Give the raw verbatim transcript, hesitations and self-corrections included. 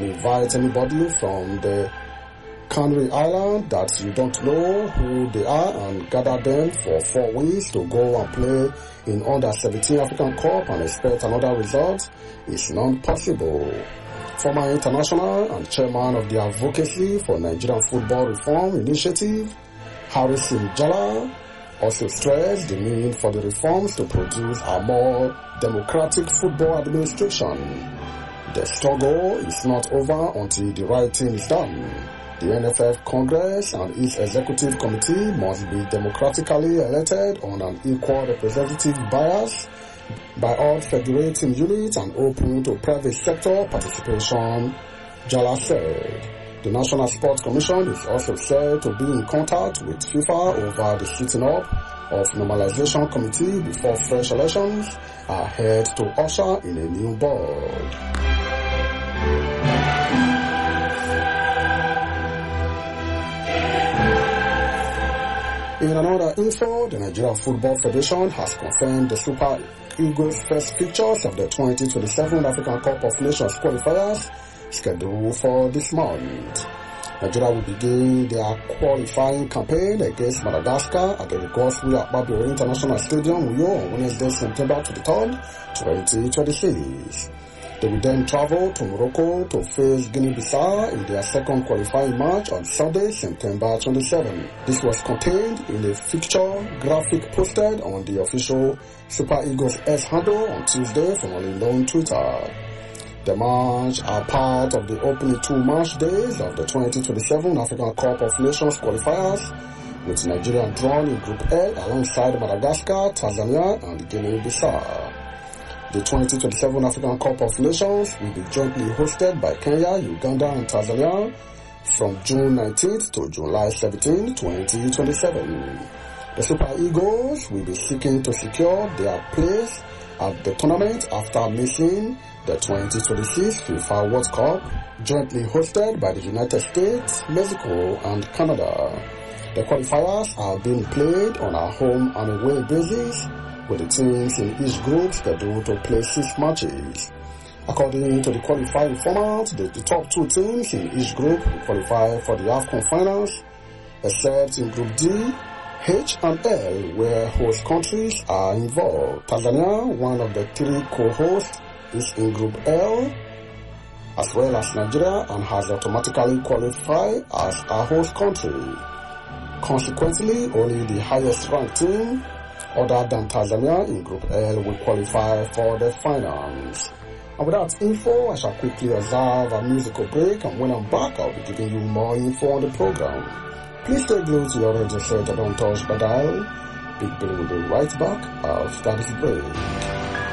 can invite anybody from the Canary Island that you don't know who they are and gather them for four weeks to go and play in under seventeen African Cup and expect another result is non-possible. Former international and chairman of the Advocacy for Nigerian Football Reform Initiative, Harrison Jala, also stressed the need for the reforms to produce a more democratic football administration. The struggle is not over until the right thing is done. The N F F Congress and its executive committee must be democratically elected on an equal representative bias by all federating units and open to private sector participation, Jala said. The National Sports Commission is also said to be in contact with FIFA over the setting up of normalization committee before fresh elections are held to usher in a new board. In another info, the Nigerian Football Federation has confirmed the Super Eagles' first fixtures of the twenty twenty-seven African Cup of Nations qualifiers scheduled for this month. Nigeria will begin their qualifying campaign against Madagascar at the Godswill Akpabio International Stadium, Uyo, on Wednesday, September twenty-third, twenty twenty-six. They will then travel to Morocco to face Guinea-Bissau in their second qualifying match on Sunday, September twenty-seventh. This was contained in a fixture graphic posted on the official Super Eagles X handle on Tuesday from an unknown Twitter. The match are part of the opening two match days of the twenty twenty-seven African Cup of Nations qualifiers, with Nigeria drawn in Group L alongside Madagascar, Tanzania, and Guinea-Bissau. The twenty twenty-seven African Cup of Nations will be jointly hosted by Kenya, Uganda, and Tanzania from June nineteenth to July seventeenth, twenty twenty-seven. The Super Eagles will be seeking to secure their place at the tournament after missing the twenty twenty-six FIFA World Cup, jointly hosted by the United States, Mexico, and Canada. The qualifiers are being played on a home and away basis, with the teams in each group scheduled to play six matches. According to the qualifying format, the, the top two teams in each group will qualify for the AFCON finals, except in Group D, H and L, where host countries are involved. Tanzania, one of the three co-hosts, is in Group L, as well as Nigeria, and has automatically qualified as a host country. Consequently, only the highest ranked team, other than Tanzania, in Group L will qualify for the finals. And with that info, I shall quickly observe a musical break, and when I'm back, I'll be giving you more info on the program. Please stay glued to your radio set and don't touch the dial. Big Billy will be right back after this break.